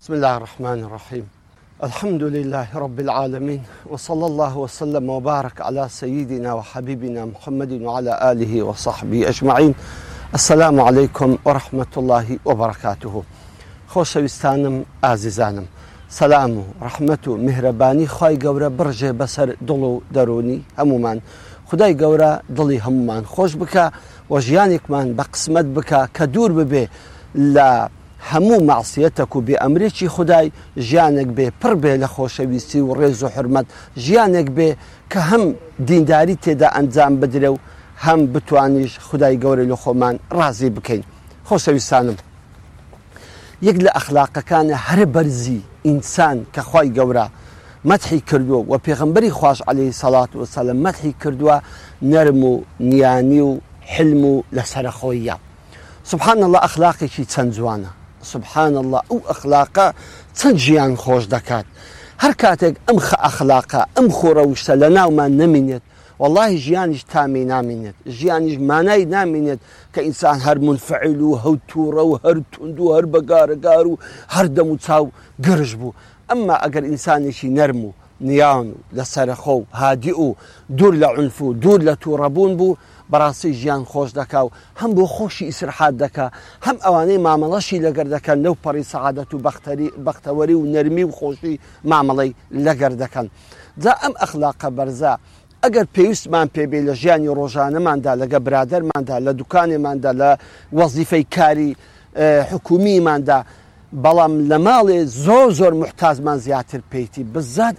بسم الله الرحمن الرحيم. الحمد لله رب العالمين، وصلى الله وسلم وبارك على سيدنا وحبيبنا محمد وعلى آله وصحبه أجمعين. السلام عليكم ورحمة الله وبركاته. خۆشەویستانم ئازیزانم، سەلام و ڕەحمەت و میهرەبانی خوای گەورە بڕژێ بەسەر دڵ و دەرونی هەمومان. خدای گەورە دڵی هەمومان خۆش بکە و ژیانێکمان بە قسمەت بکە کە دوور ببێ لە هەموو مەعسیەتێک و بێئەمرێکی خودای، ژیانێک بێ پڕ بێ لە خۆشەویستی و ڕێز و حرمەت، ژیانێک بێ کە هەم دینداری تێدا ئەنجام بدرێ و هەم بتوانیش خدای گەورە لە خۆمان ڕازی بکەین. خۆشەویستانم، یەک لە ئەخلاقەکانە هەر بەرزی ئینسان کە خوای گەورە مەدحی کردووە و پێغەمبەری خوش عەلەیهی سەڵات وەسەلام مەدحی کردووە، نەرم و نیانی و حلم و لەسەرخۆییە. سبحان الله، ئەخلاقێکی چەند جوانە. سبحان الله، ئەو ئەخلاقە چەند ژیان خۆش دەکات. هەر کاتێک ئەم ئەخلاقە ئەم خۆڕەوشتە لە ناومان نەمینێت، واللهی ژیانیش تامی نامینێت، ژیانیش مانای نامینێت کە ئینسان هەر منفعل و هەو تووڕە و هەر تند و هەر بەگارەگار و هەر دەم و چاو گرژ بوو. ئەمما ئەگەر ئینسانێکی نەرم و نیان و لەسەرخۆ و هادی و دوور لە عنف و دوور لە تووڕەبوون بوو، بەڕاستی ژیان خۆش دەکا و هەم بۆ خۆشی ئیسرحات دەکا، هەم ئەوانەی مامەڵەشی لەگەر دەکەن لەو پەڕی سەعادەت و بەختەوەری و نەرمی و خۆشی مامەڵەی لەگەر دەکەن. جا ئەم ئەخلاقە بەرزە ئەگەر پێویستمان پێبێ لە ژیانی ڕۆژانەماندا، لەگە برادەرماندا، لە دوکانێماندا، لە وەزیفەی کاری حکومیماندا، بەڵام لە ماڵێ زۆر محتاجمان زیاتر پێیتی، بزاد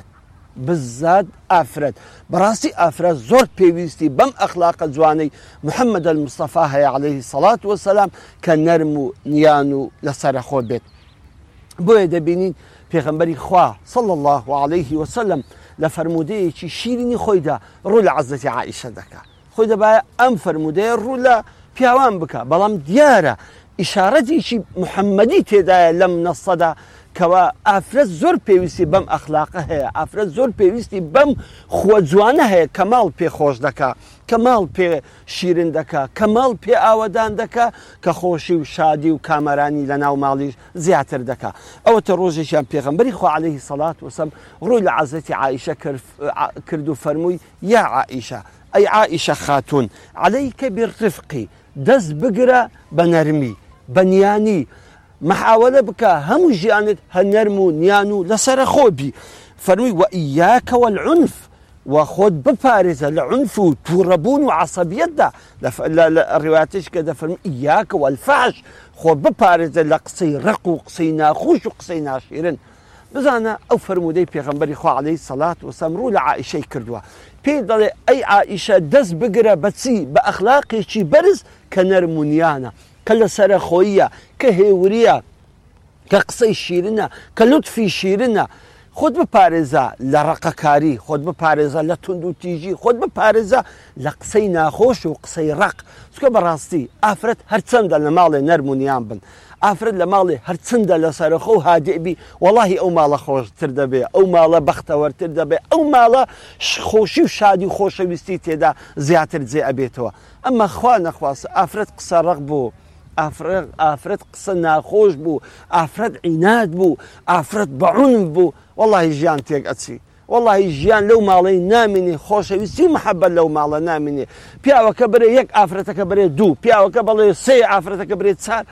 ئافرەت. بەڕاستی ئافرەت زۆر پێویستی بەم ئەخلاقە جوانەی محەممەد المستەفا هەیە عەلەیهی سەڵات وەسەلام کە نەرم و نیان و لەسەرخۆ بێت. بۆیە دەبینین پێغەمبەری خوا صلی الله عەلەیه وسەلەم لە فەرمودەیەکی شیرینی خۆیدا ڕوو لە عەزەتی عائیشە دەکات. خۆی دەبایە ئەم فەرمودەیە ڕوو لە پیاوان بکە، بەڵام دیارە ئیشارەتێکی محەممەدی تێدایە لەم نەسەدا کەوا ئافرەت زۆر پێویستی بەم ئەخلاقە هەیە، ئافرەت زۆر پێویستی بەم خۆ جوانە هەیە کە ماڵ پێ خۆش دەکا، کە ماڵ پێ شیرن دەکا، کە ماڵ پێ ئاوەدان دەکا، کە خۆشی و شادی و کامەرانی لە ناو ماڵیش زیاتر دەکا. ئەوەتە ڕۆژێکیان پێغەمبەری خوا عەلەیهی سەڵات وەسەلام ڕووی لە عەزەتی عائیشە کرد و فەرمووی: یا عائیشە، ئەی عائیشە خاتون، عەلەیکە بالرفقی، دەست بگرە بە نەرمی، بە نیانی، محاولە بکە هەموو ژیانت هە نەرم و نیان و لەسەرخۆ بی. فەرمووی: وە ئیاکە وەلعنف، و خۆت بپارێزە لە عنف و تووڕەبوون و عەسەبیەتدا. لە ڕیواتێکدا دەفەرمووی: ئیاکە وەلفەحش، خۆت بپارێزە لە قسەی ڕق و قسەی ناخۆش و قسەی ناشیرن. بزانە ئەو فەرمودەی پێغەمبەری خوا عەلەیهی سەڵات وەسەلام ڕوو لە عائیشەی کردووە، پێی دەڵێ: ئەی عائیشە، دەست بگرە بەچی؟ بە ئەخلاقێکی بەرز کە نەرم و نیانە، کە لەسەرخۆییە، کە هێوریە، کە قسەی شیرنە، کە لوتفی شیرنە. خۆت بپارێزە لە ڕقەکاری، خۆت بپارێزە لە تند و تیژی، خۆت بپارێزە لە قسەی ناخۆش و قسەی ڕق. چکە بەڕاستی ئافرەت هەرچەندە لە ماڵێ نەرم و نیان بن، ئافرەت لە ماڵێ هەرچەندە لەسەرخۆ و هادێبی، وەڵاهی ئەو ماڵە خۆشتر دەبێ، ئەو ماڵە بەختەوەرتر دەبێ، ئەو ماڵە خۆشی و شادی و خۆشەویستی تێدا زیاتر جێ ئەبێتەوە. ئەمە خوا نەخواستە ئافرەت قسە ڕق بوو، ئافرەت قسە ناخۆش بوو، ئافرەت عیناد بوو، ئافرەت بەعنف بوو، وەڵاهی ژیان تێک ئەچی. وەڵاهی ژیان لەو ماڵەی نامینێ، خۆشەویستی محەبەت لەو ماڵە نامینێ. پیاوەکە بڕێ یەک ئافرەتەکە بڕێ دوو، پیاوەکە بڵێ سێ ئافرەتەکە بڕێ چار.